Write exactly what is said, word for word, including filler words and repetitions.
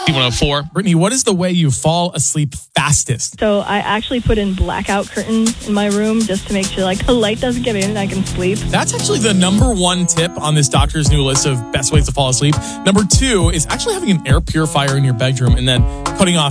B one oh four. Brittany, what is the way you fall asleep fastest? So I actually put in blackout curtains in my room just to make sure like the light doesn't get in and I can sleep. That's actually the number one tip on this doctor's new list of best ways to fall asleep. Number two is actually having an air purifier in your bedroom and then cutting off